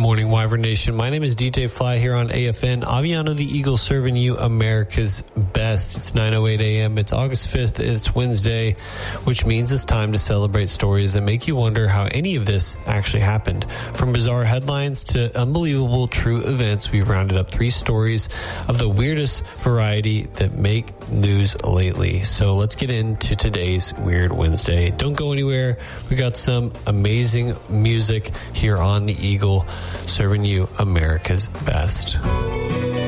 morning, Wyvern Nation. My name is DJ Fly here on AFN. Aviano the Eagle serving you America's best. It's 9:08 a.m. It's August 5th. It's Wednesday, which means it's time to celebrate stories that make you wonder how any of this actually happened. From bizarre headlines to unbelievable true events, we've rounded up 3 stories of the weirdest variety that make news lately. So let's get into today's Weird Wednesday. Don't go anywhere. We got some amazing music here on the Eagle, serving you America's best.